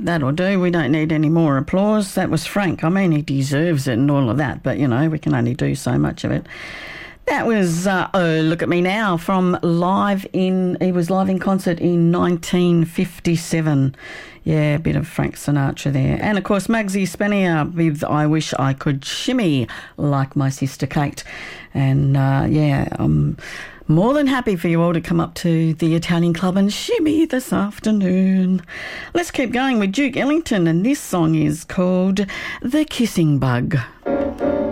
that'll do. We don't need any more applause. That was Frank. I mean, he deserves it and all of that, but, you know, we can only do so much of it. That was Oh Look at Me Now from he was live in concert in 1957. Yeah, a bit of Frank Sinatra there. And, of course, Mugsy Spanier with I Wish I Could Shimmy Like My Sister Kate. And, I'm more than happy for you all to come up to the Italian Club and shimmy this afternoon. Let's keep going with Duke Ellington, and this song is called The Kissing Bug.